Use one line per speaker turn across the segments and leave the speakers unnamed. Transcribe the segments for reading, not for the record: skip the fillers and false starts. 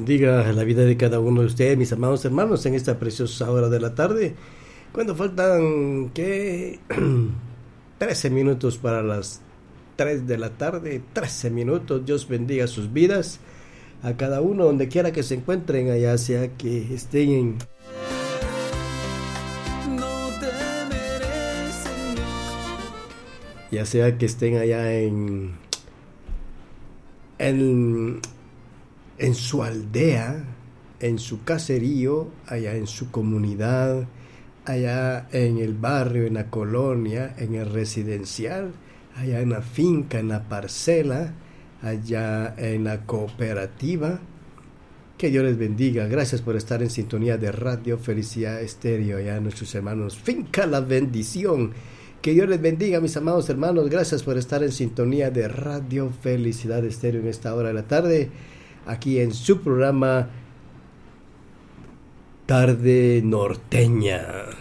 bendiga la vida de cada uno de ustedes, mis amados hermanos, en esta preciosa hora de la tarde, cuando faltan, 13 minutos para las 3 de la tarde, 13 minutos. Dios bendiga sus vidas, a cada uno, donde quiera que se encuentren, allá sea que estén en... ya sea que estén allá en su aldea, en su caserío, allá en su comunidad, allá en el barrio, en la colonia, en el residencial, allá en la finca, en la parcela, allá en la cooperativa. Que Dios les bendiga. Gracias por estar en sintonía de Radio Felicidad Estéreo, allá nuestros hermanos Finca La Bendición. Que Dios les bendiga, mis amados hermanos. Gracias por estar en sintonía de Radio Felicidad Estéreo en esta hora de la tarde, aquí en su programa Tarde Norteña.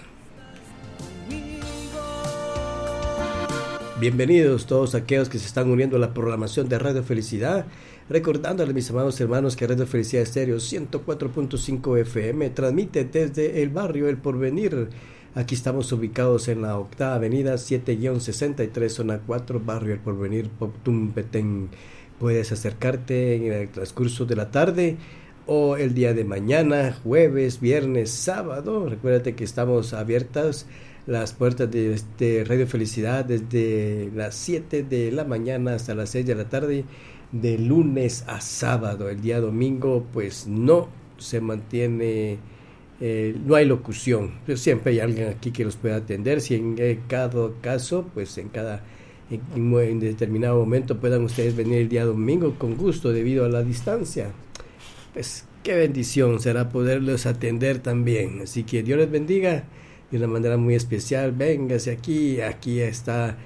Bienvenidos todos aquellos que se están uniendo a la programación de Radio Felicidad. Recordándoles, mis amados hermanos, que Radio Felicidad Estéreo 104.5 FM transmite desde el barrio El Porvenir. Aquí estamos ubicados en la octava avenida 7-63, zona 4, barrio El Porvenir, Poptum, Petén. Puedes acercarte en el transcurso de la tarde o el día de mañana, jueves, viernes, sábado. Recuérdate que estamos abiertas las puertas de Radio Felicidad desde las 7 de la mañana hasta las 6 de la tarde, de lunes a sábado. El día domingo pues no se mantiene, no hay locución, pero siempre hay alguien aquí que los pueda atender. Si en cada caso, pues en determinado momento puedan ustedes venir el día domingo, con gusto, debido a la distancia, pues qué bendición será poderlos atender también. Así que Dios les bendiga de una manera muy especial. Véngase aquí está,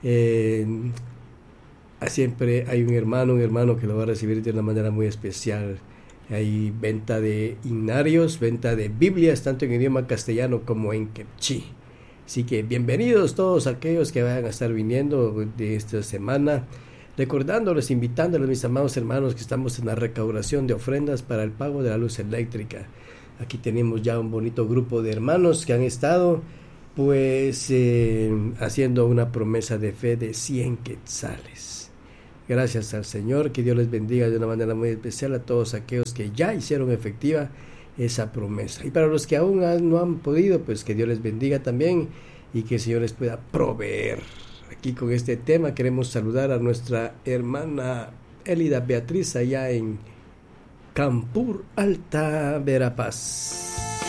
siempre hay un hermano que lo va a recibir de una manera muy especial. Hay venta de himnarios, venta de Biblias, tanto en idioma castellano como en quechí. Así que bienvenidos todos aquellos que vayan a estar viniendo de esta semana. Recordándoles, invitándoles, mis amados hermanos, que estamos en la recaudación de ofrendas para el pago de la luz eléctrica. Aquí tenemos ya un bonito grupo de hermanos que han estado pues haciendo una promesa de fe de 100 quetzales. Gracias al Señor, que Dios les bendiga de una manera muy especial a todos aquellos que ya hicieron efectiva esa promesa. Y para los que aún no han podido, pues que Dios les bendiga también y que el Señor les pueda proveer. Aquí con este tema queremos saludar a nuestra hermana Elida Beatriz allá en Campur Alta, Verapaz.